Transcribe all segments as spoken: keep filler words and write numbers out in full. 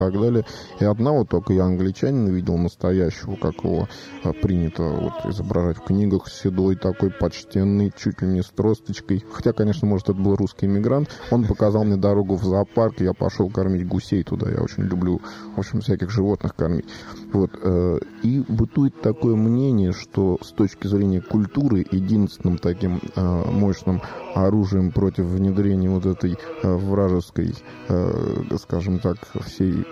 так далее. И одного только я англичанина видел настоящего, как его принято вот изображать в книгах, седой такой, почтенный, чуть ли не с тросточкой. Хотя, конечно, может, это был русский иммигрант. Он показал мне дорогу в зоопарк, и я пошел кормить гусей туда. Я очень люблю, в общем, всяких животных кормить. Вот. И бытует такое мнение, что с точки зрения культуры единственным таким мощным оружием против внедрения вот этой вражеской, скажем так, всей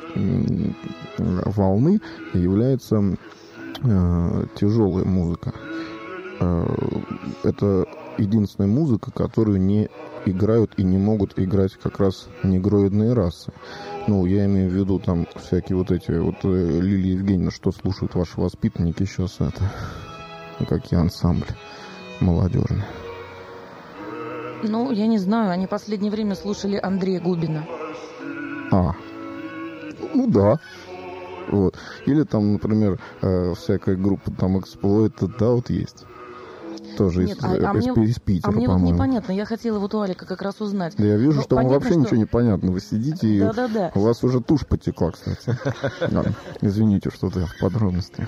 волны является э, тяжелая музыка. Э, это единственная музыка, которую не играют и не могут играть как раз негроидные расы. Ну, я имею в виду там всякие вот эти вот э, Лилия Евгеньевна, что слушают ваши воспитанники сейчас, это какие ансамбли молодежные. Ну, я не знаю, они в последнее время слушали Андрея Губина. А, ну да. Вот. Или там, например, э, всякая группа там Exploited, да, вот есть. Тоже Нет, из, а, а из, мне, из Питера, а мне по-моему. вот непонятно, я хотела вот у Алика как раз узнать. Да я вижу, ну, что вам понятно, вообще что... ничего не понятно. Вы сидите и да, да, да. у вас уже тушь потекла, кстати. Извините, что-то я в подробности.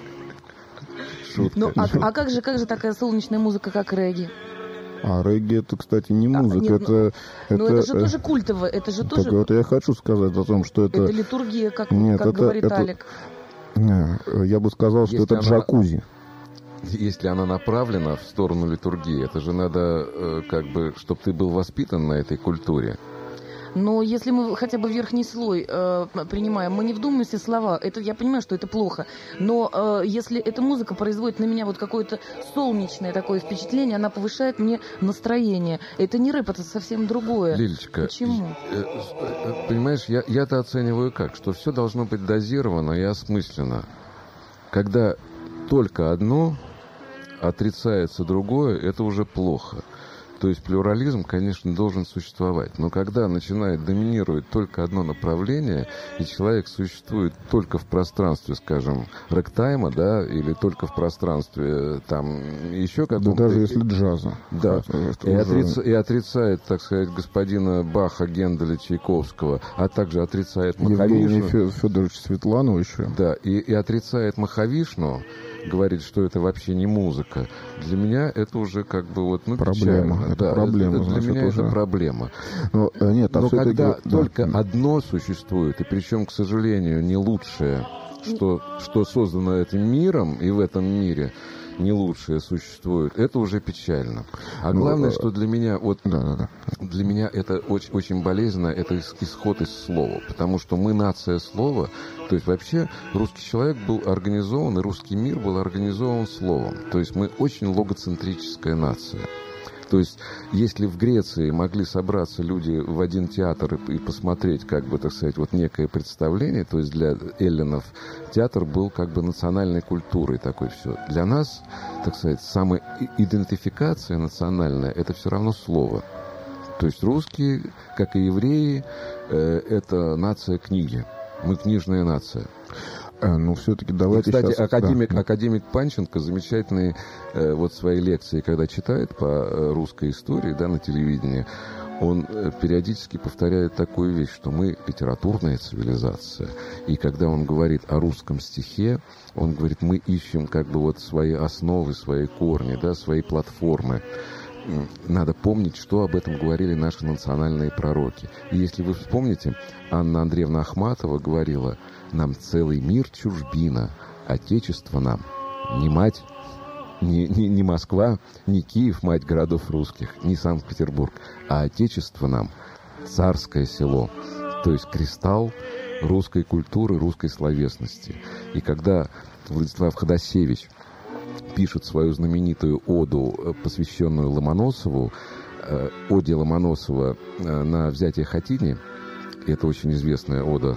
Ну, а, а как же, как же такая солнечная музыка, как регги? А регги это, кстати, не музыка, а, нет, это... Ну, это, это же тоже культовое, это же тоже... Так вот я хочу сказать о том, что это... Это литургия, как, нет, как это, говорит это... Алик. Я бы сказал, что Если это джакузи. Она... Если она направлена в сторону литургии, это же надо, как бы, чтобы ты был воспитан на этой культуре. Но если мы хотя бы верхний слой э, принимаем, мы не вдумаемся в слова. Это, я понимаю, что это плохо. Но э, если эта музыка производит на меня вот какое-то солнечное такое впечатление, она повышает мне настроение. Это не рэп, это совсем другое. Лилечка, почему? Э, э, понимаешь, я, я-то оцениваю как, что все должно быть дозировано и осмысленно. Когда только одно отрицается другое, это уже плохо. То есть плюрализм, конечно, должен существовать. Но когда начинает доминировать только одно направление, и человек существует только в пространстве, скажем, рэктайма, да, или только в пространстве там еще какого-то... Да даже если джаза. Да, и, уже... отрица... и отрицает, так сказать, господина Баха, Генделя, Чайковского, а также отрицает Махавишну. Евгения Федоровича Светланова еще. Да, и, и отрицает Махавишну, говорит, что это вообще не музыка. Для меня это уже как бы вот, ну, проблема. Печально. Это да, проблема. Это, для значит, меня уже... это проблема. Но, нет, а Но когда да, только да. одно существует, и причем, к сожалению, не лучшее, что, что создано этим миром, и в этом мире не лучшее существует, это уже печально. А ну, главное, а... что для меня, вот да, да, да. для меня это очень, очень болезненно, это исход из слова, потому что мы нация слова, то есть вообще русский человек был организован, и русский мир был организован словом, то есть мы очень логоцентрическая нация. То есть, если в Греции могли собраться люди в один театр и, и посмотреть, как бы, так сказать, вот некое представление, то есть для эллинов театр был как бы национальной культурой такой все. Для нас, так сказать, самоидентификация национальная – это все равно слово. То есть русские, как и евреи, э, это нация книги. Мы книжная нация. А, ну, все-таки давайте Кстати, сейчас... академик, да. академик Панченко замечательные э, вот свои лекции, когда читает по э, русской истории, да, на телевидении, он э, периодически повторяет такую вещь, что мы литературная цивилизация. И когда он говорит о русском стихе, он говорит, мы ищем как бы вот свои основы, свои корни, да, свои платформы. Надо помнить, что об этом говорили наши национальные пророки. И если вы вспомните, Анна Андреевна Ахматова говорила: нам целый мир чужбина, отечество нам не мать, не, не, не Москва, не Киев, мать городов русских, не Санкт-Петербург, а отечество нам царское село, то есть кристалл русской культуры, русской словесности. И когда Владислав Ходосевич пишет свою знаменитую оду, посвященную Ломоносову, оде Ломоносова на взятие Хатини, это очень известная ода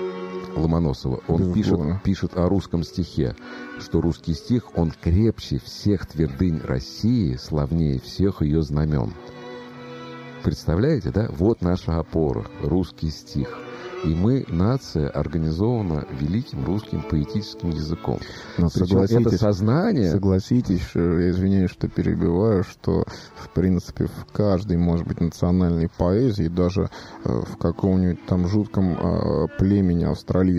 Ломоносова, он пишет, пишет о русском стихе, что русский стих, он крепче всех твердынь России, славнее всех ее знамен. Представляете, да? Вот наша опора, русский стих. И мы, нация, организована великим русским поэтическим языком. Но согласитесь, это сознание... Согласитесь, я извиняюсь, что перебиваю, что, в принципе, в каждой, может быть, национальной поэзии, даже в каком-нибудь там жутком племени австралийском,